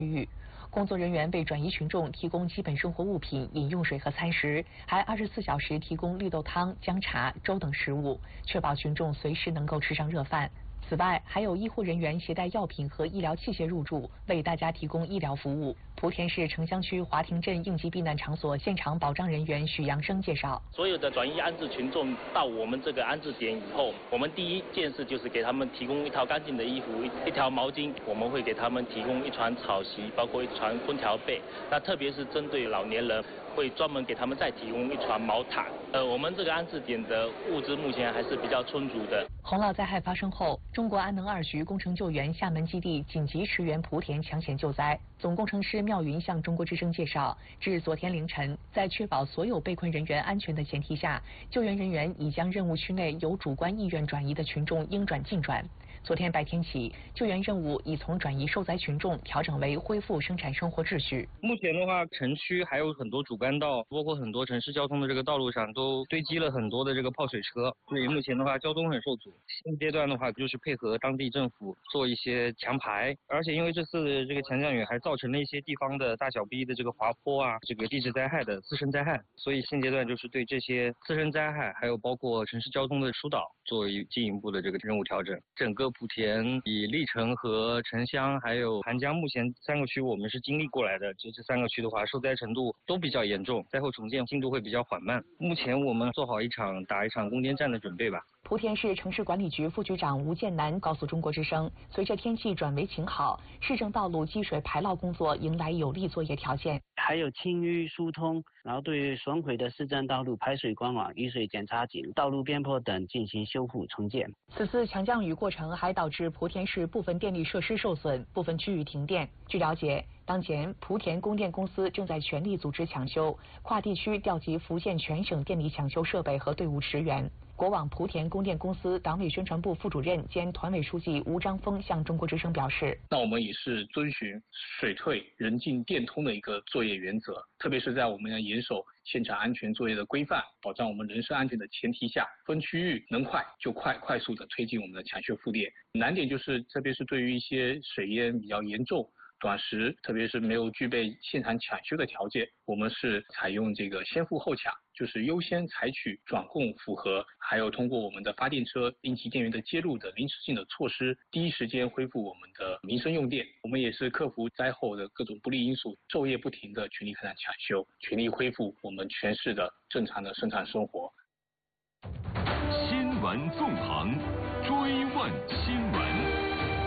域。工作人员为转移群众提供基本生活物品、饮用水和餐食，还24小时提供绿豆汤、姜茶、粥等食物，确保群众随时能够吃上热饭。此外，还有医护人员携带药品和医疗器械入住，为大家提供医疗服务。莆田市城乡区华亭镇应急避难场所现场保障人员许阳生介绍， 所有的转移安置群众到我们这个安置点以后，我们第一件事就是给他们提供一套干净的衣服、一条毛巾，我们会给他们提供一床草席，包括一床空调被。那特别是针对老年人，会专门给他们再提供一床毛毯。我们这个安置点的物资目前还是比较充足的。 洪涝灾害发生后，中国安能2局工程救援厦门基地紧急驰援莆田抢险救灾。总工程师廖云向中国之声介绍，至昨天凌晨，在确保所有被困人员安全的前提下，救援人员已将任务区内有主观意愿转移的群众应转尽转。昨天白天起，救援任务已从转移受灾群众调整为恢复生产生活秩序。 目前的话，城区还有很多主干道，包括很多城市交通的这个道路上都堆积了很多的这个泡水车，所以目前的话交通很受阻。现阶段的话，就是配合当地政府做一些强排，而且因为这次的这个强降雨还造成了一些地方的大小逼的这个滑坡啊，这个地质灾害的次生灾害，所以现阶段就是对这些次生灾害，还有包括城市交通的疏导，做进一步的这个任务调整。整个莆田以历城和城乡还有韩江目前3个区我们是经历过来的，这3个区的话受灾程度都比较严重，灾后重建进度会比较缓慢。目前我们做好打一场攻坚战的准备吧。 莆田市城市管理局副局长吴建南告诉中国之声，随着天气转为晴好，市政道路积水排涝工作迎来有利作业条件。 还有清淤疏通，然后对于损毁的市政道路排水管网、雨水检查井、道路边坡等进行修复重建。 此次强降雨过程还导致莆田市部分电力设施受损，部分区域停电。据了解，当前莆田供电公司正在全力组织抢修，跨地区调集福建全省电力抢修设备和队伍驰援。国网莆田供电公司党委宣传部副主任兼团委书记吴章峰向中国之声表示， 那我们也是遵循水退人进电通的一个作业原则，特别是在我们要严守现场安全作业的规范，保障我们人身安全的前提下，分区域能快就快速的推进我们的抢修复电。难点就是特别是对于一些水淹比较严重短时，特别是没有具备现场抢修的条件，我们是采用这个先付后抢，就是优先采取转供符合，还有通过我们的发电车、应急电源的接入的临时性的措施，第一时间恢复我们的民生用电。我们也是克服灾后的各种不利因素，昼夜不停的全力开展抢修，全力恢复我们全市的正常的生产生活。 新闻纵横，追问新闻。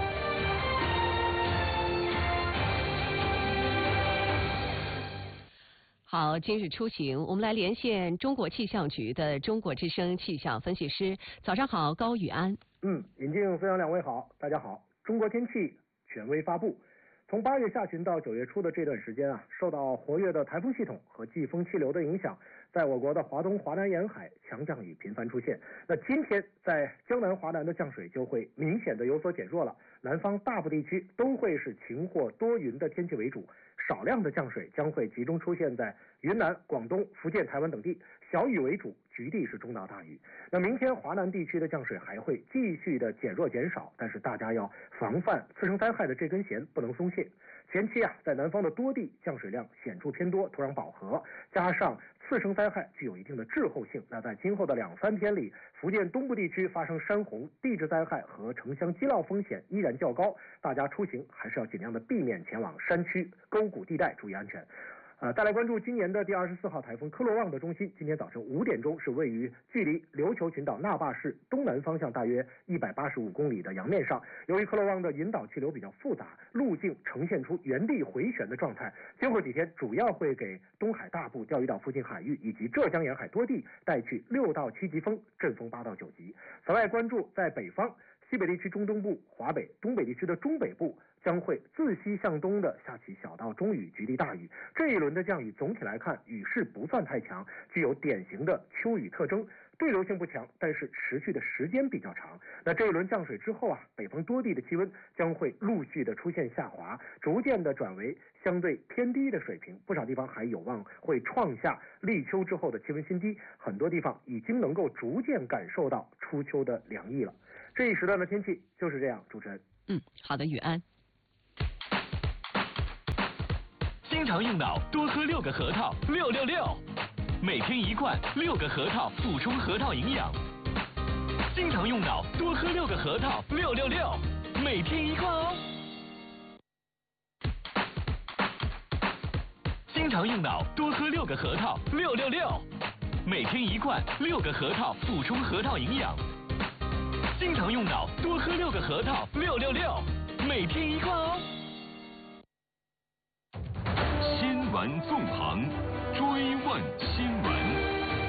好，今日出行，我们来连线中国气象局的中国之声气象分析师。早上好，高宇安。 尹静、飞扬两位好，大家好。中国天气权威发布，从8月下旬到9月初的这段时间受到活跃的台风系统和季风气流的影响，在我国的华东、华南沿海强降雨频繁出现。那今天在江南、华南的降水就会明显的有所减弱了，南方大部地区都会是晴或多云的天气为主，少量的降水将会集中出现在云南、广东、福建、台湾等地，小雨为主，局地是中到大雨。那明天华南地区的降水还会继续的减弱减少，但是大家要防范次生灾害的这根弦不能松懈。前期在南方的多地降水量显著偏多，土壤饱和，加上次生灾害具有一定的滞后性，那在今后的2-3天里，福建东部地区发生山洪、地质灾害和城乡积涝风险依然较高，大家出行还是要尽量的避免前往山区、沟谷地带，注意安全。再来关注今年的第24号台风科罗旺的中心，今天早晨5点钟是位于距离琉球群岛那霸市东南方向大约185公里的洋面上。由于科罗旺的引导气流比较复杂，路径呈现出原地回旋的状态，今后几天主要会给东海大部、钓鱼岛附近海域以及浙江沿海多地带去6到7级风，阵风8到9级。此外，关注在北方西北地区中东部、华北、东北地区的中北部将会自西向东的下起小到中雨，局地大雨。这一轮的降雨总体来看雨势不算太强，具有典型的秋雨特征，对流性不强，但是持续的时间比较长。那这一轮降水之后北方多地的气温将会陆续的出现下滑，逐渐的转为相对偏低的水平，不少地方还有望会创下立秋之后的气温新低，很多地方已经能够逐渐感受到初秋的凉意了。这一时段的天气就是这样，主持人。 好的，宇安。 经常用脑，多喝6个核桃，666，每天1罐，6个核桃补充核桃营养。经常用脑，多喝6个核桃，666，每天1罐哦。经常用脑，多喝6个核桃，666，每天1罐，6个核桃补充核桃营养。经常用脑，多喝6个核桃，666，每天1罐哦。新闻纵横，追问新闻。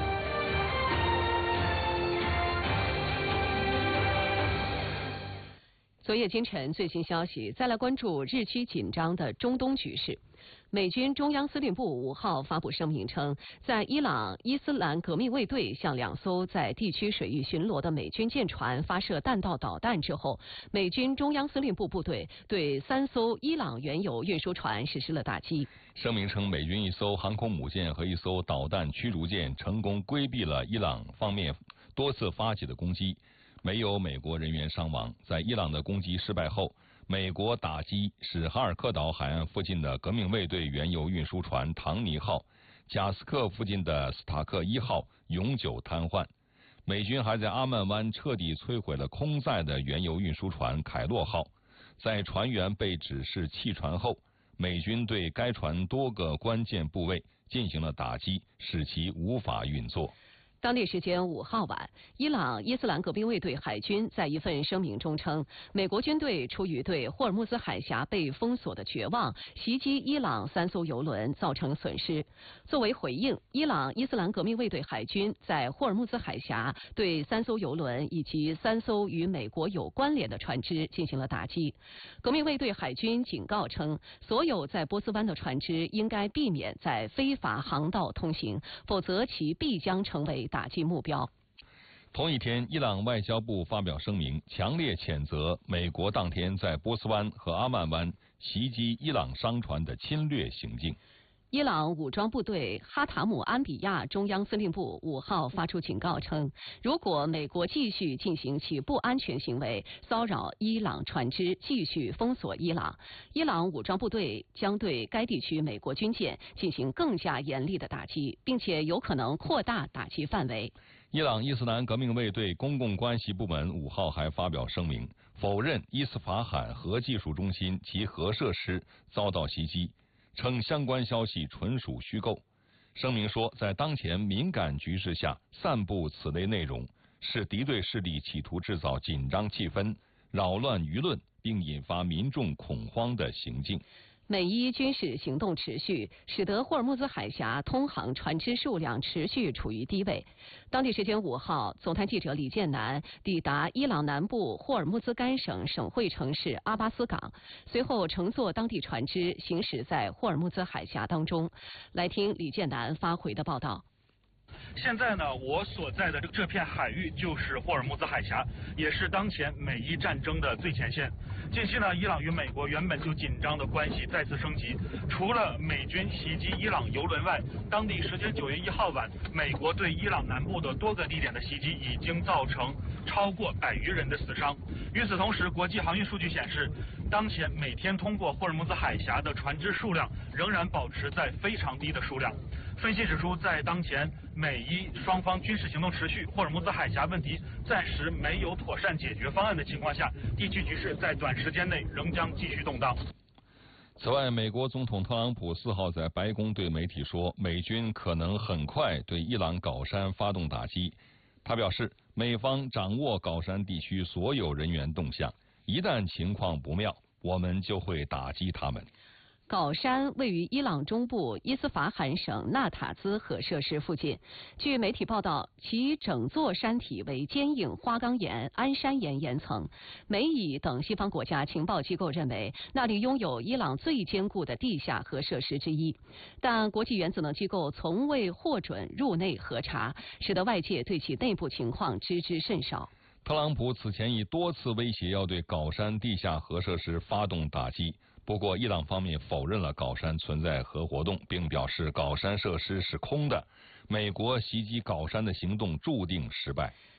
昨夜今晨最新消息，再来关注日趋紧张的中东局势。美军中央司令部5号发布声明称，在伊朗伊斯兰革命卫队向2艘在地区水域巡逻的美军舰船发射弹道导弹之后，美军中央司令部部队对3艘伊朗原油运输船实施了打击。 声明称，美军1艘航空母舰和1艘导弹驱逐舰成功规避了伊朗方面多次发起的攻击，没有美国人员伤亡。在伊朗的攻击失败后，美国打击使哈尔克岛海岸附近的革命卫队原油运输船唐尼号、贾斯克附近的斯塔克1号永久瘫痪。美军还在阿曼湾彻底摧毁了空载的原油运输船凯洛号。在船员被指示弃船后，美军对该船多个关键部位进行了打击，使其无法运作。 当地时间5号晚，伊朗伊斯兰革命卫队海军在一份声明中称，美国军队出于对霍尔木兹海峡被封锁的绝望，袭击伊朗3艘油轮，造成损失。作为回应，伊朗伊斯兰革命卫队海军在霍尔木兹海峡对3艘油轮以及3艘与美国有关联的船只进行了打击。革命卫队海军警告称，所有在波斯湾的船只应该避免在非法航道通行，否则其必将成为打击目标。 同一天，伊朗外交部发表声明，强烈谴责美国当天在波斯湾和阿曼湾袭击伊朗商船的侵略行径。 伊朗武装部队哈塔姆安比亚中央司令部5号发出警告称，如果美国继续进行其不安全行为，骚扰伊朗船只，继续封锁伊朗，伊朗武装部队将对该地区美国军舰进行更加严厉的打击，并且有可能扩大打击范围。 伊朗伊斯兰革命卫队公共关系部门5号还发表声明，否认伊斯法罕核技术中心及核设施遭到袭击，称相关消息纯属虚构。声明说，在当前敏感局势下散布此类内容，是敌对势力企图制造紧张气氛、扰乱舆论并引发民众恐慌的行径。 美伊军事行动持续，使得霍尔木兹海峡通航船只数量持续处于低位。当地时间5号，总台记者李建南抵达伊朗南部霍尔木兹干省省会城市阿巴斯港，随后乘坐当地船只行驶在霍尔木兹海峡当中。来听李建南发回的报道。 现在呢，我所在的这片海域就是霍尔木兹海峡，也是当前美伊战争的最前线。近期呢，伊朗与美国原本就紧张的关系再次升级。除了美军袭击伊朗油轮外，当地时间9月1号晚，美国对伊朗南部的多个地点的袭击已经造成超过100余人的死伤。与此同时，国际航运数据显示，当前每天通过霍尔木兹海峡的船只数量仍然保持在非常低的数量。分析指出，在当前美伊双方军事行动持续，霍尔木兹海峡问题暂时没有妥善解决方案的情况下，地区局势在短时间内仍将继续动荡。 此外，美国总统特朗普4号在白宫对媒体说，美军可能很快对伊朗搞山发动打击。他表示，美方掌握搞山地区所有人员动向，一旦情况不妙，我们就会打击他们。 搞山位于伊朗中部伊斯法罕省纳塔兹核设施附近。据媒体报道，其整座山体为坚硬花岗岩、安山岩岩层。美以等西方国家情报机构认为，那里拥有伊朗最坚固的地下核设施之一。但国际原子能机构从未获准入内核查，使得外界对其内部情况知之甚少。 特朗普此前已多次威胁要对搞山地下核设施发动打击。不过，伊朗方面否认了搞山存在核活动，并表示搞山设施是空的。美国袭击搞山的行动注定失败。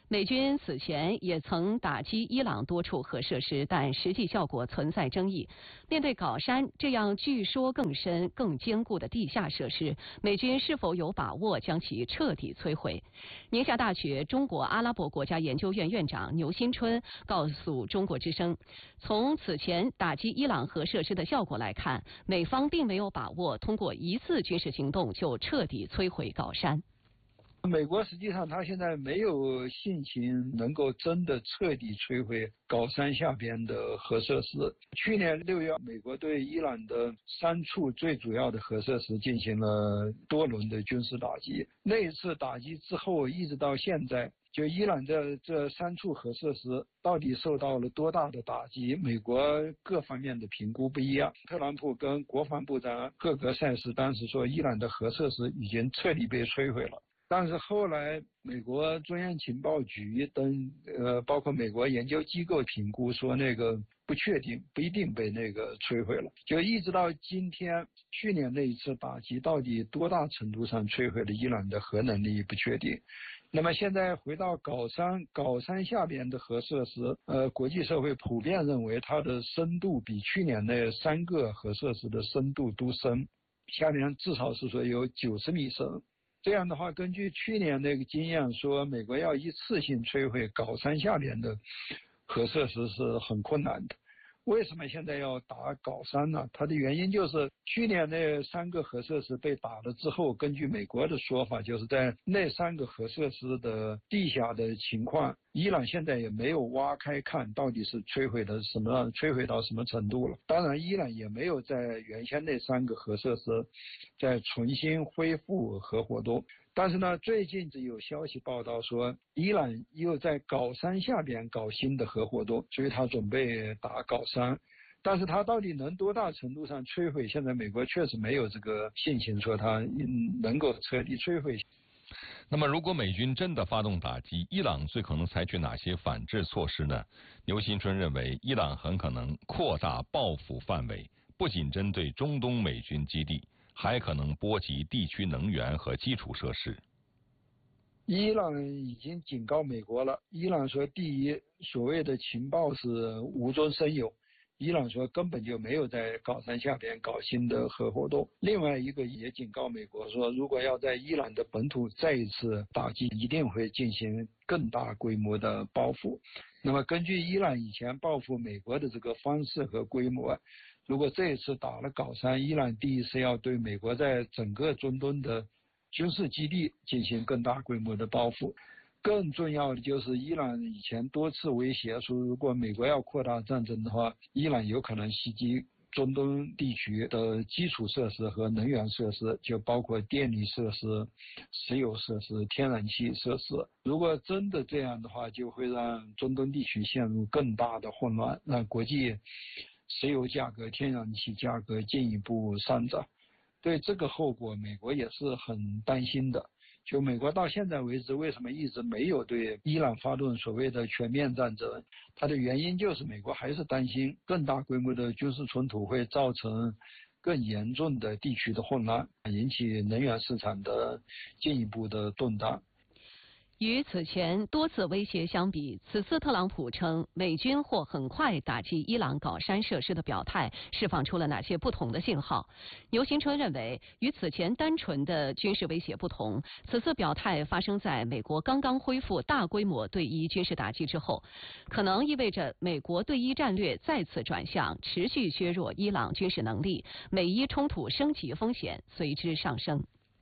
美军此前也曾打击伊朗多处核设施，但实际效果存在争议。面对皋山这样据说更深、更坚固的地下设施，美军是否有把握将其彻底摧毁？宁夏大学中国阿拉伯国家研究院院长牛新春告诉中国之声，从此前打击伊朗核设施的效果来看，美方并没有把握通过一次军事行动就彻底摧毁皋山。 美国实际上他现在没有信心能够真的彻底摧毁皋山下边的核设施。去年6月，美国对伊朗的3处最主要的核设施进行了多轮的军事打击。那一次打击之后，一直到现在，就伊朗的这3处核设施到底受到了多大的打击，美国各方面的评估不一样。特朗普跟国防部长赫格塞斯当时说，伊朗的核设施已经彻底被摧毁了。但是后来，美国中央情报局等包括美国研究机构评估说那个不确定，不一定被那个摧毁了。就一直到今天，去年那一次打击到底多大程度上摧毁了伊朗的核能力不确定。那么现在回到皋山下边的核设施，国际社会普遍认为它的深度比去年那3个核设施的深度都深，下面至少是说有90米深。这样的话，根据去年那个经验说，美国要一次性摧毁皋山下边的核设施是很困难的。为什么现在要打皋山呢？它的原因就是去年那3个核设施被打了之后，根据美国的说法，就是在那3个核设施的地下的情况，伊朗现在也没有挖开看到底是摧毁到什么程度了。当然，伊朗也没有在原先那3个核设施再重新恢复核活动。但是呢，最近有消息报道说，伊朗又在皋山下边搞新的核活动，所以他准备打皋山。但是他到底能多大程度上摧毁？现在美国确实没有这个信心说他能够彻底摧毁。 那么，如果美军真的发动打击，伊朗最可能采取哪些反制措施呢？牛新春认为，伊朗很可能扩大报复范围，不仅针对中东美军基地，还可能波及地区能源和基础设施。 伊朗已经警告美国了。伊朗说，第一，所谓的情报是无中生有，伊朗说根本就没有在皋山下边搞新的核活动。另外一个也警告美国说，如果要在伊朗的本土再一次打击，一定会进行更大规模的报复。那么根据伊朗以前报复美国的这个方式和规模，如果这一次打了皋山，伊朗第一是要对美国在整个中东的军事基地进行更大规模的报复。更重要的就是，伊朗以前多次威胁说，如果美国要扩大战争的话，伊朗有可能袭击中东地区的基础设施和能源设施，就包括电力设施、石油设施、天然气设施。如果真的这样的话，就会让中东地区陷入更大的混乱，让国际石油价格、天然气价格进一步上涨。对这个后果，美国也是很担心的。就美国到现在为止，为什么一直没有对伊朗发动所谓的全面战争？它的原因就是美国还是担心更大规模的军事冲突会造成更严重的地区的混乱，引起能源市场的进一步的动荡。 与此前多次威胁相比，此次特朗普称美军或很快打击伊朗皋山设施的表态，释放出了哪些不同的信号？牛新春认为，与此前单纯的军事威胁不同，此次表态发生在美国刚刚恢复大规模对伊军事打击之后，可能意味着美国对伊战略再次转向，持续削弱伊朗军事能力，美伊冲突升级风险随之上升。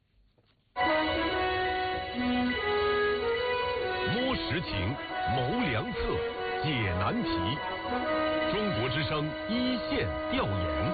摸实情，谋良策，解难题。中国之声一线调研。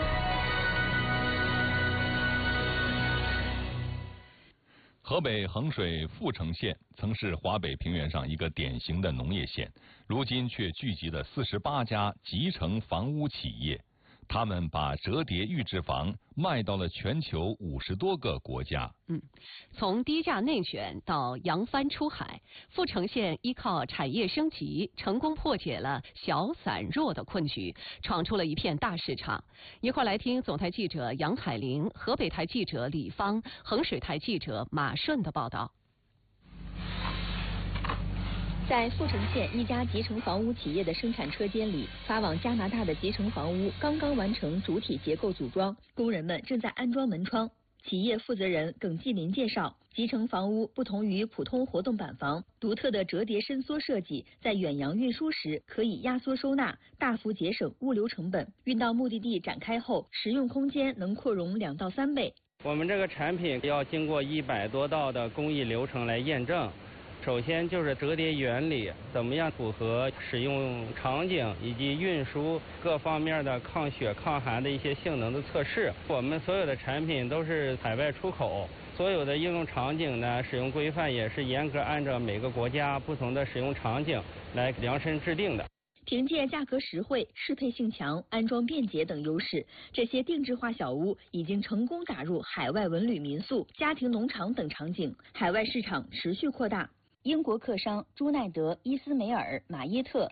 河北衡水阜城县曾是华北平原上一个典型的农业县，如今却聚集了48家集成房屋企业。他们把折叠预制房卖到了全球50多个国家。 从低价内卷到扬帆出海，阜城县依靠产业升级，成功破解了小散弱的困局，闯出了一片大市场。一块来听总台记者杨海玲、河北台记者李芳、衡水台记者马顺的报道。 在富城县一家集成房屋企业的生产车间里，发往加拿大的集成房屋刚刚完成主体结构组装，工人们正在安装门窗。企业负责人耿继林介绍，集成房屋不同于普通活动板房，独特的折叠伸缩设计，在远洋运输时可以压缩收纳，大幅节省物流成本。运到目的地展开后，实用空间能扩容2到3倍。 我们这个产品要经过100多道的工艺流程来验证。首先就是折叠原理怎么样符合使用场景以及运输各方面的抗雪抗寒的一些性能的测试。我们所有的产品都是海外出口，所有的应用场景呢，使用规范也是严格按照每个国家不同的使用场景来量身制定的。 凭借价格实惠、适配性强、安装便捷等优势，这些定制化小屋已经成功打入海外文旅民宿、家庭农场等场景，海外市场持续扩大。英国客商朱奈德·伊斯梅尔·马耶特，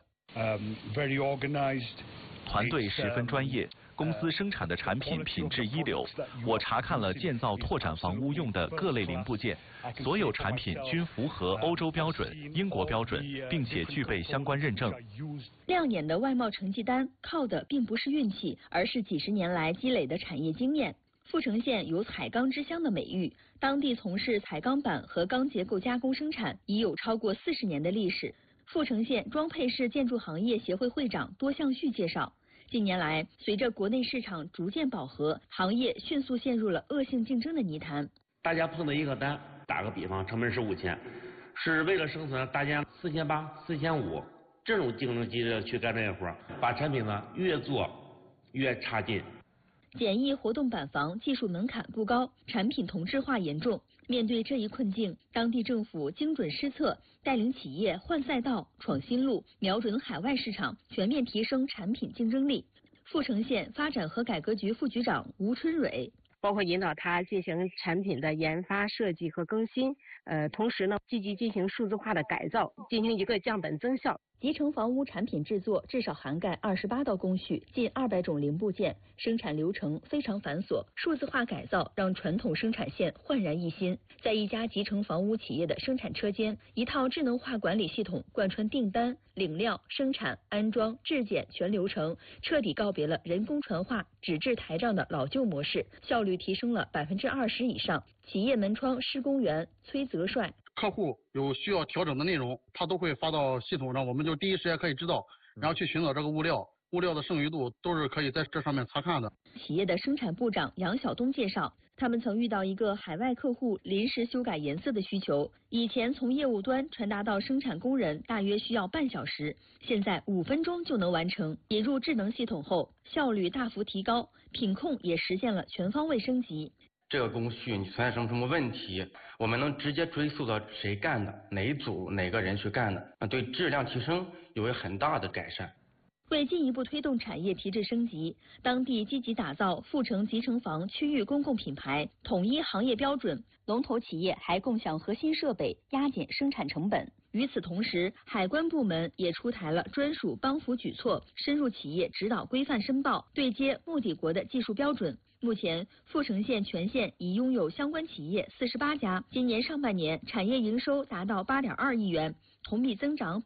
团队十分专业，公司生产的产品品质一流。我查看了建造拓展房屋用的各类零部件，所有产品均符合欧洲标准、英国标准，并且具备相关认证。 亮眼的外贸成绩单靠的并不是运气，而是几十年来积累的产业经验。富城县有彩钢之乡的美誉，当地从事彩钢板和钢结构加工生产已有超过40年的历史。富城县装配式建筑行业协会会长多向旭介绍，近年来随着国内市场逐渐饱和，行业迅速陷入了恶性竞争的泥潭。 大家碰到一个单，打个比方，成本是5000，是为了生存，大家4800、4500这种竞争激烈去干这些活，把产品呢越做越差劲。 简易活动板房技术门槛不高，产品同质化严重。面对这一困境，当地政府精准施策，带领企业换赛道、闯新路，瞄准海外市场，全面提升产品竞争力。富城县发展和改革局副局长吴春蕊， 包括引导他进行产品的研发、设计和更新，同时呢，积极进行数字化的改造，进行一个降本增效。 集成房屋产品制作至少涵盖28道工序，近200种零部件，生产流程非常繁琐。数字化改造让传统生产线焕然一新。在一家集成房屋企业的生产车间，一套智能化管理系统贯穿订单、领料、生产、安装、质检全流程，彻底告别了人工传话、纸质台账的老旧模式，效率提升了20%以上。企业门窗施工员崔泽帅， 客户有需要调整的内容，他都会发到系统上，我们就第一时间可以知道，然后去寻找这个物料的剩余度都是可以在这上面查看的。 企业的生产部长杨晓东介绍，他们曾遇到一个海外客户临时修改颜色的需求，以前从业务端传达到生产工人大约需要半小时，现在5分钟就能完成。引入智能系统后，效率大幅提高，品控也实现了全方位升级。 这个工序你存在什么问题，我们能直接追溯到谁干的，哪一组哪个人去干的，对质量提升有很大的改善。 为进一步推动产业提质升级，当地积极打造富城集成房区域公共品牌，统一行业标准，龙头企业还共享核心设备，压减生产成本。与此同时，海关部门也出台了专属帮扶举措，深入企业指导规范申报，对接目的国的技术标准。目前，富城县全县已拥有相关企业48家，今年上半年产业营收达到8.2亿元，同比增长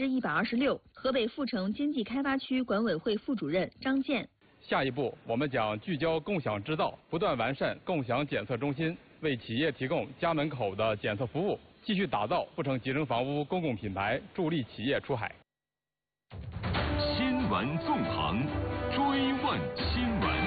126%。河北富城经济开发区管委会副主任张健， 下一步我们将聚焦共享制造，不断完善共享检测中心，为企业提供家门口的检测服务，继续打造富城集成房屋公共品牌，助力企业出海。 新闻纵横，追问新闻。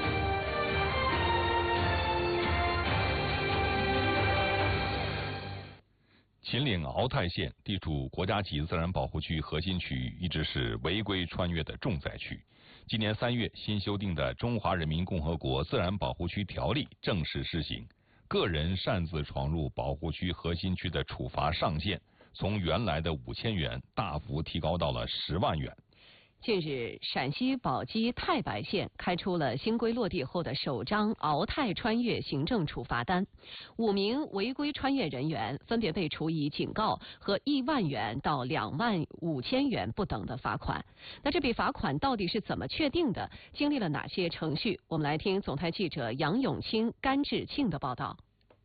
秦岭鳌泰县地处国家级自然保护区核心区域，一直是违规穿越的重灾区。今年3月新修订的《中华人民共和国自然保护区条例》正式施行，个人擅自闯入保护区核心区的处罚上限从原来的5000元大幅提高到了10万元。 近日，陕西宝鸡太白县开出了新规落地后的首张鳌泰穿越行政处罚单，5名违规穿越人员分别被处以警告和1万元到25000元不等的罚款。那这笔罚款到底是怎么确定的？经历了哪些程序？我们来听总台记者杨永清、甘志庆的报道。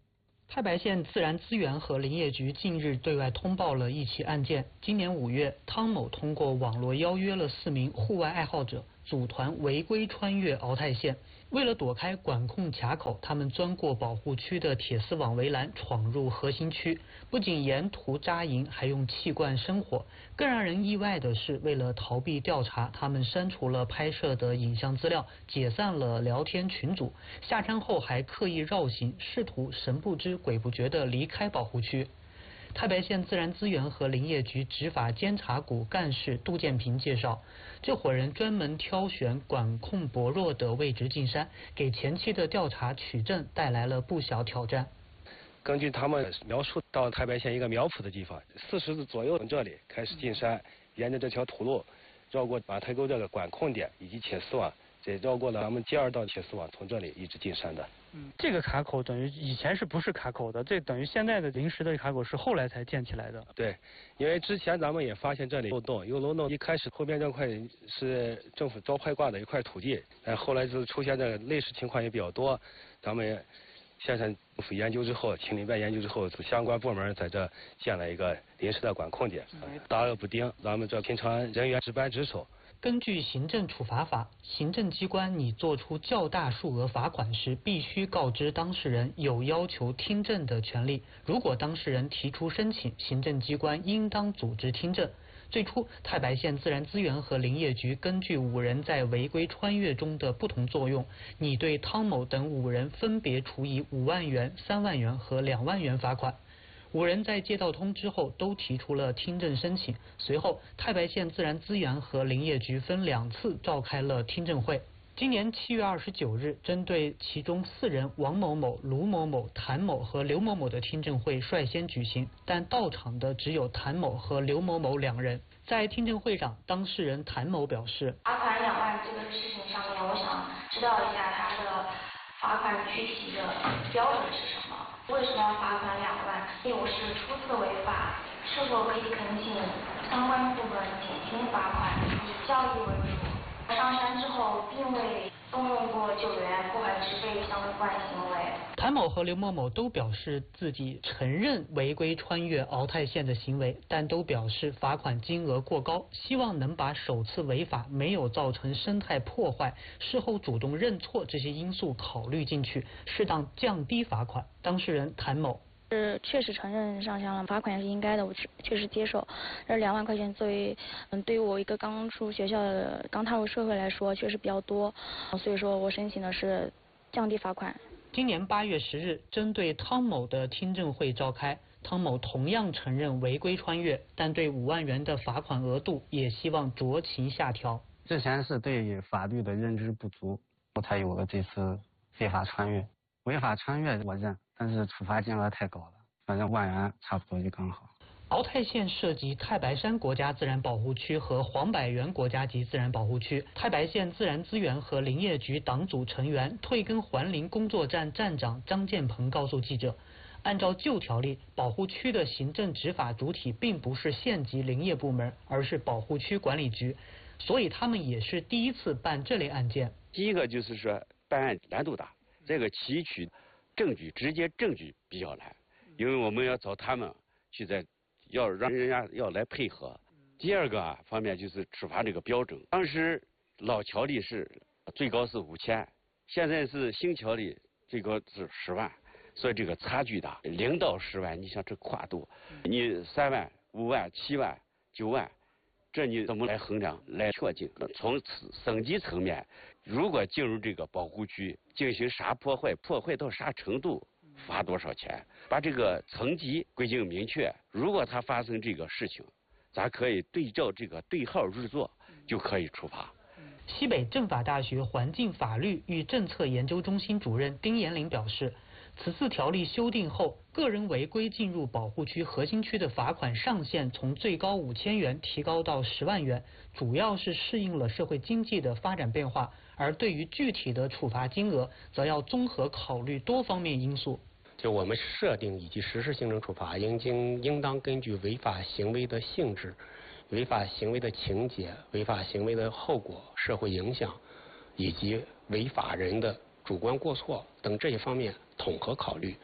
太白县自然资源和林业局近日对外通报了一起案件。今年5月，汤某通过网络邀约了4名户外爱好者，组团违规穿越鳌泰县。为了躲开管控卡口，他们钻过保护区的铁丝网围栏，闯入核心区。不仅沿途扎营，还用气罐生火。更让人意外的是，为了逃避调查，他们删除了拍摄的影像资料，解散了聊天群组。下山后还刻意绕行，试图神不知鬼不觉地离开保护区。太白县自然资源和林业局执法监察股干事杜建平介绍，这伙人专门挑选管控薄弱的位置进山，给前期的调查取证带来了不小挑战。 根据他们描述，到太白县一个苗圃的地方，40字左右从这里开始进山，沿着这条土路绕过马台沟这个管控点以及铁丝网，再绕过了咱们第2道铁丝网，从这里一直进山的。 这个卡口等于以前是不是卡口的？这等于现在的临时的卡口是后来才建起来的。 对，因为之前咱们也发现这里有漏洞，一开始后边这块是政府招拍挂的一块土地，但后来就出现这类似情况也比较多，咱们县政府研究之后，请领班研究之后，相关部门在这建了一个临时的管控点，大恶不定，咱们这平常人员值班值守。 根据行政处罚法，行政机关拟作出较大数额罚款时，必须告知当事人有要求听证的权利。如果当事人提出申请，行政机关应当组织听证。最初，太白县自然资源和林业局根据5人在违规穿越中的不同作用，拟对汤某等5人分别处以5万元、3万元和2万元罚款。5人在接到通知后都提出了听证申请，随后太白县自然资源和林业局分2次召开了听证会。今年7月29日，针对其中4人王某某、卢某某、谭某和刘某某的听证会率先举行，但到场的只有谭某和刘某某2人。在听证会上，当事人谭某表示， 罚款2万这个事情上面，我想知道一下他的罚款具体的标准是什么？为什么要罚款2万？第5是初次违法，是否可以恳请相关部门减轻罚款，以教育为主？上山之后并未动用过救援破坏植被相关行为。 谭某和刘某某都表示自己承认违规穿越鳌泰县的行为，但都表示罚款金额过高，希望能把首次违法没有造成生态破坏、事后主动认错这些因素考虑进去，适当降低罚款。当事人谭某是确实承认上香了，罚款也是应该的，我确实接受。这2万块钱作为对于我一个刚出学校的、刚踏入社会来说，确实比较多，所以说我申请的是降低罚款。 今年8月10日，针对汤某的听证会召开，汤某同样承认违规穿越，但对5万元的罚款额度也希望酌情下调。 之前是对法律的认知不足，我才有了这次非法穿越。违法穿越我认，但是处罚金额太高了，反正1万元差不多就刚好。 鳌泰县涉及太白山国家自然保护区和黄柏原国家级自然保护区。太白县自然资源和林业局党组成员、退耕还林工作站站长张建鹏告诉记者，按照旧条例，保护区的行政执法主体并不是县级林业部门，而是保护区管理局，所以他们也是第一次办这类案件。 第一个就是说办案难度大，这个提取证据、直接证据比较难，因为我们要找他们去要让人家要来配合。第二个方面就是处罚这个标准，当时老条例是最高是5000，现在是新条例最高是10万，所以这个差距大，0到10万，你想这跨度，你3万、5万、7万、9万，这你怎么来衡量、来确定？从省级层面，如果进入这个保护区进行啥破坏到啥程度，罚多少钱，把这个层级规定明确。如果他发生这个事情，咱可以对照这个对号入座，就可以处罚。 西北政法大学环境法律与政策研究中心主任丁延龄表示，此次条例修订后，个人违规进入保护区核心区的罚款上限从最高5000元提高到10万元，主要是适应了社会经济的发展变化，而对于具体的处罚金额，则要综合考虑多方面因素。 就我们设定以及实施行政处罚，应当根据违法行为的性质、违法行为的情节、违法行为的后果、社会影响，以及违法人的主观过错等这些方面统合考虑，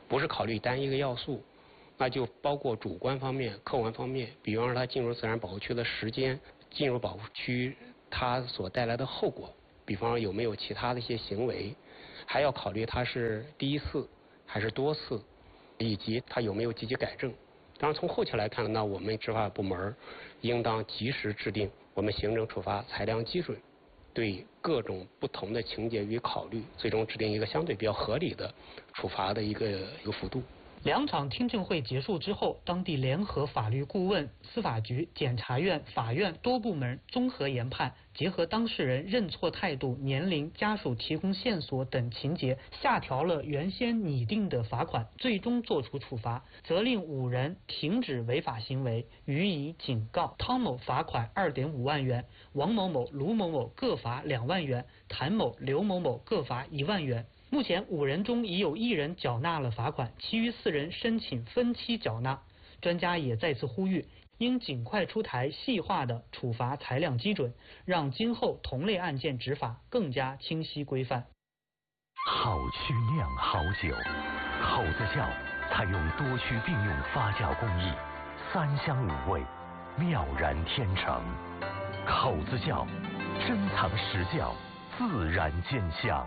不是考虑单一个要素，那就包括主观方面、客观方面，比方说他进入自然保护区的时间，进入保护区它所带来的后果，比方说有没有其他的一些行为，还要考虑他是第一次还是多次，以及他有没有积极改正。当然，从后期来看，那我们执法部门应当及时制定我们行政处罚裁量基准，对各种不同的情节予以考虑，最终制定一个相对比较合理的处罚的一个幅度。 2场听证会结束之后，当地联合法律顾问、司法局、检察院、法院多部门综合研判，结合当事人认错态度、年龄、家属提供线索等情节，下调了原先拟定的罚款，最终作出处罚，责令5人停止违法行为，予以警告。汤某罚款2.5万元，王某某、卢某某各罚2万元，谭某、刘某某各罚1万元。目前5人中已有1人缴纳了罚款，其余4人申请分期缴纳。专家也再次呼吁，应尽快出台细化的处罚裁量基准，让今后同类案件执法更加清晰规范。 好曲酿好酒，口子窖采用多区并用发酵工艺，3香5味，妙然天成。口子窖珍藏实窖，自然兼香。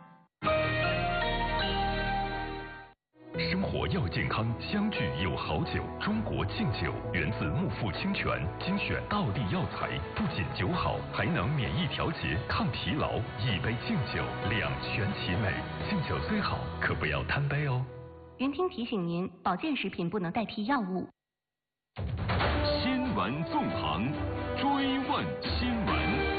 生活要健康，相聚有好酒。中国敬酒源自木富清泉，精选道地药材，不仅酒好，还能免疫调节、抗疲劳。一杯敬酒，两全其美。敬酒虽好，可不要贪杯哦。 云听提醒您，保健食品不能代替药物。 新闻纵横，追问新闻。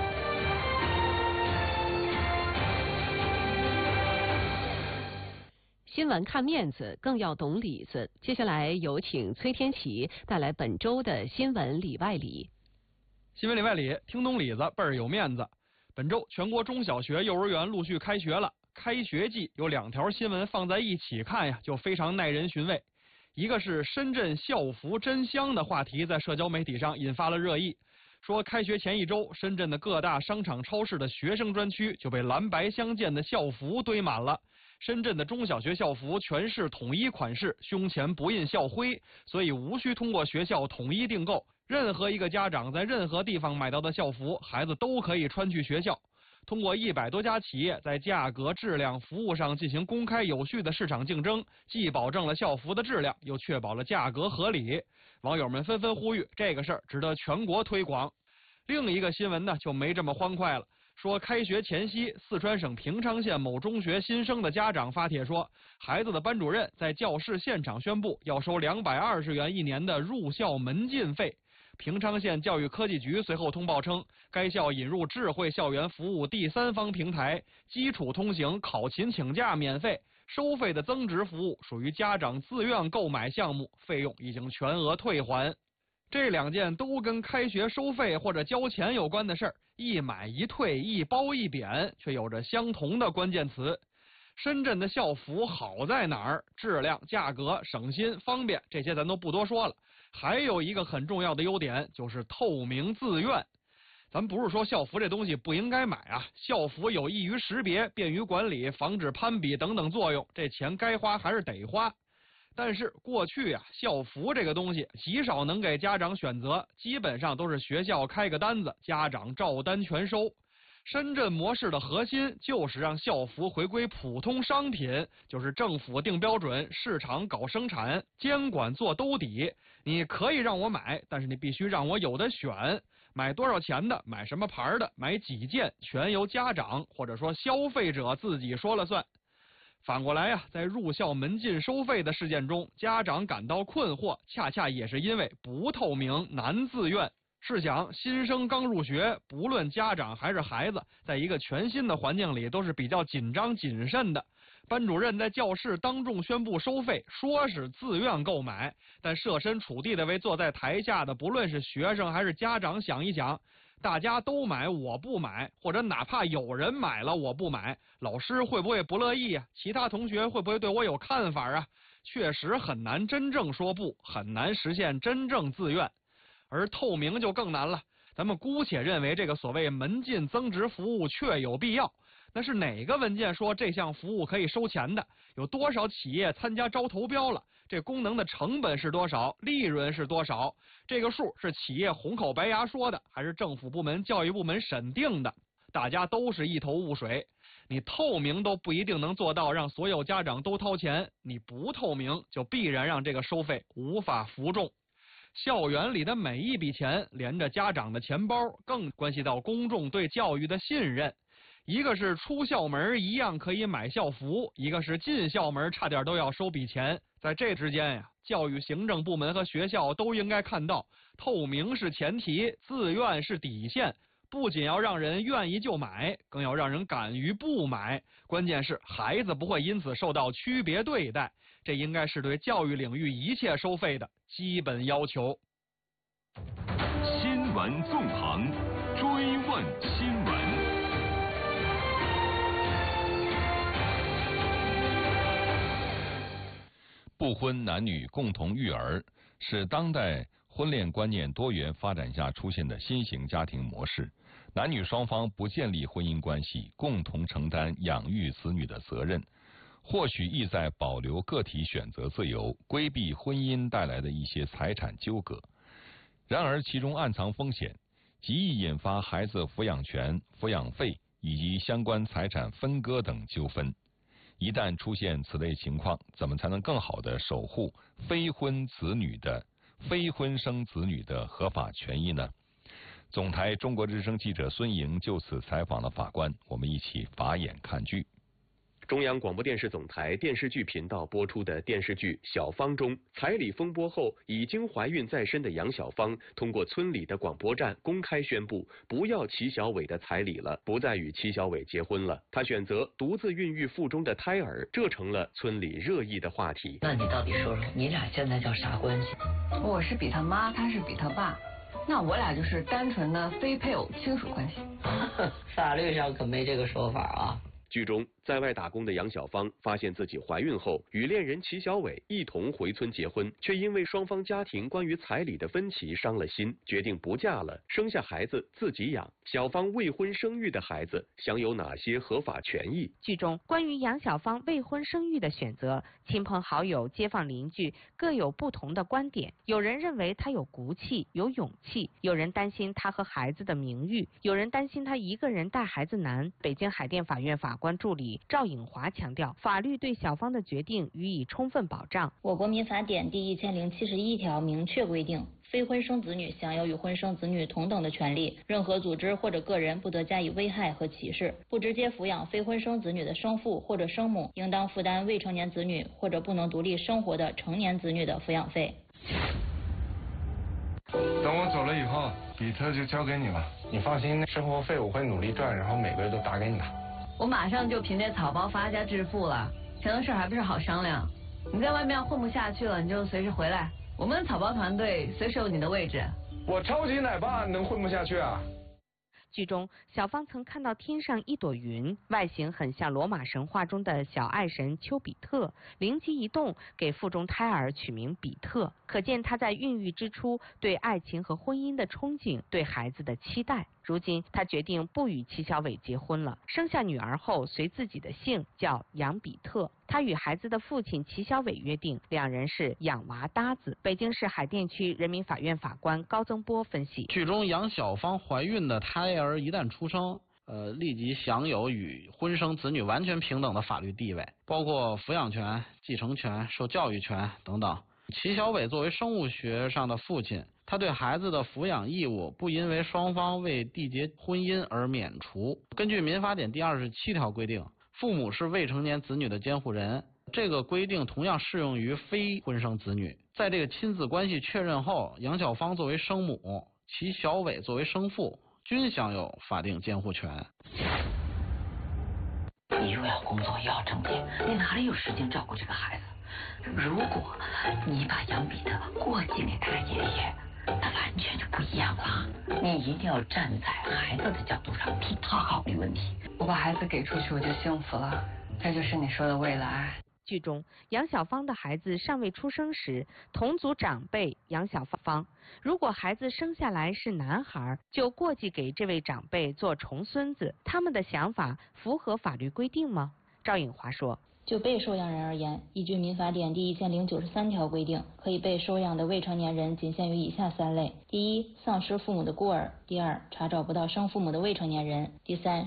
新闻看面子，更要懂里子。接下来有请崔天琪带来本周的新闻里外里。 新闻里外里，听懂里子倍儿有面子。本周全国中小学、幼儿园陆续开学了，开学季有2条新闻放在一起看呀，就非常耐人寻味。一个是深圳校服真香的话题在社交媒体上引发了热议，说开学前1周，深圳的各大商场、超市的学生专区就被蓝白相间的校服堆满了。深圳的中小学校服全是统一款式，胸前不印校徽，所以无需通过学校统一订购。任何一个家长在任何地方买到的校服，孩子都可以穿去学校。通过100多家企业在价格、质量、服务上进行公开有序的市场竞争，既保证了校服的质量，又确保了价格合理。网友们纷纷呼吁，这个事儿值得全国推广。另一个新闻呢，就没这么欢快了。说开学前夕，四川省平昌县某中学新生的家长发帖说，孩子的班主任在教室现场宣布要收220元1年的入校门禁费。平昌县教育科技局随后通报称，该校引入智慧校园服务第三方平台，基础通行、考勤请假免费，收费的增值服务属于家长自愿购买项目，费用已经全额退还。这2件都跟开学收费或者交钱有关的事儿，一买一退，一褒一贬，却有着相同的关键词。深圳的校服好在哪儿？质量、价格、省心、方便，这些咱都不多说了。还有一个很重要的优点，就是透明自愿。咱不是说校服这东西不应该买啊，校服有益于识别、便于管理、防止攀比等等作用，这钱该花还是得花。但是过去啊，校服这个东西极少能给家长选择，基本上都是学校开个单子，家长照单全收。深圳模式的核心就是让校服回归普通商品，就是政府定标准，市场搞生产，监管做兜底。你可以让我买，但是你必须让我有的选，买多少钱的，买什么牌的，买几件，全由家长或者说消费者自己说了算。反过来呀，在入校门禁收费的事件中，家长感到困惑，恰恰也是因为不透明、难自愿。试想，新生刚入学，不论家长还是孩子，在一个全新的环境里都是比较紧张谨慎的。班主任在教室当众宣布收费，说是自愿购买，但设身处地的为坐在台下的不论是学生还是家长想一想，大家都买我不买，或者哪怕有人买了我不买，老师会不会不乐意啊？其他同学会不会对我有看法啊？确实很难真正说不，很难实现真正自愿。而透明就更难了，咱们姑且认为这个所谓门禁增值服务确有必要， 那是哪个文件说这项服务可以收钱的？有多少企业参加招投标了？这功能的成本是多少？利润是多少？这个数是企业红口白牙说的，还是政府部门、教育部门审定的？大家都是一头雾水。你透明都不一定能做到让所有家长都掏钱，你不透明就必然让这个收费无法服众。校园里的每一笔钱连着家长的钱包，更关系到公众对教育的信任。一个是出校门一样可以买校服，一个是进校门差点都要收笔钱。在这之间呀，教育行政部门和学校都应该看到，透明是前提，自愿是底线。不仅要让人愿意就买，更要让人敢于不买。关键是孩子不会因此受到区别对待，这应该是对教育领域一切收费的基本要求。 新闻纵横，追问新闻。 不婚男女共同育儿是当代婚恋观念多元发展下出现的新型家庭模式，男女双方不建立婚姻关系，共同承担养育子女的责任，或许意在保留个体选择自由，规避婚姻带来的一些财产纠葛。然而其中暗藏风险，极易引发孩子抚养权、抚养费以及相关财产分割等纠纷。一旦出现此类情况，怎么才能更好地守护非婚生子女的合法权益呢？总台中国之声记者孙莹就此采访了法官，我们一起法眼看剧。 中央广播电视总台电视剧频道播出的电视剧《小芳》中，彩礼风波后已经怀孕在身的杨小芳，通过村里的广播站公开宣布不要齐小伟的彩礼了，不再与齐小伟结婚了。她选择独自孕育腹中的胎儿，这成了村里热议的话题。 那你到底说说，你俩现在叫啥关系？ 我是比他妈，他是比他爸，那我俩就是单纯的非配偶亲属关系。 法律上可没这个说法啊。 剧中在外打工的杨小芳发现自己怀孕后，与恋人齐小伟一同回村结婚，却因为双方家庭关于彩礼的分歧伤了心，决定不嫁了，生下孩子自己养。小芳未婚生育的孩子享有哪些合法权益？ 剧中关于杨小芳未婚生育的选择，亲朋好友、街坊邻居各有不同的观点。有人认为她有骨气、有勇气，有人担心她和孩子的名誉，有人担心她一个人带孩子难。北京海淀法院法官助理赵颖华强调，法律对小芳的决定予以充分保障。 我国民法典第1071条明确规定，非婚生子女享有与婚生子女同等的权利，任何组织或者个人不得加以危害和歧视。不直接抚养非婚生子女的生父或者生母，应当负担未成年子女或者不能独立生活的成年子女的抚养费。 等我走了以后，比特就交给你了。你放心，生活费我会努力赚，然后每个月都打给你的。 我马上就凭这草包发家致富了，钱的事还不是好商量。你在外面混不下去了，你就随时回来，我们草包团队随时有你的位置。 我超级奶爸能混不下去啊？ 剧中，小芳曾看到天上一朵云，外形很像罗马神话中的小爱神丘比特，灵机一动，给腹中胎儿取名比特。可见她在孕育之初对爱情和婚姻的憧憬，对孩子的期待。如今，她决定不与齐小伟结婚了，生下女儿后随自己的姓，叫杨比特。她与孩子的父亲齐小伟约定，两人是养娃搭子。北京市海淀区人民法院法官高增波分析， 剧中杨小芳怀孕的胎儿一旦出生，立即享有与婚生子女完全平等的法律地位，包括抚养权、继承权、受教育权等等。齐小伟作为生物学上的父亲，他对孩子的抚养义务不因为双方未缔结婚姻而免除。根据民法典第27条规定，父母是未成年子女的监护人，这个规定同样适用于非婚生子女。在这个亲子关系确认后，杨小芳作为生母，齐小伟作为生父，均享有法定监护权。 你又要工作又要挣钱，你哪里有时间照顾这个孩子？如果你把杨比特过继给他爷爷，那完全就不一样了。你一定要站在孩子的角度上替他考虑问题。 我把孩子给出去，我就幸福了，这就是你说的未来。 剧中，杨小芳的孩子尚未出生时，同族长辈杨小芳，如果孩子生下来是男孩，就过继给这位长辈做重孙子，他们的想法符合法律规定吗？赵颖华说。 就被收养人而言，依据民法典第1093条规定，可以被收养的未成年人仅限于以下3类：第一，丧失父母的孤儿；第二，查找不到生父母的未成年人；第三，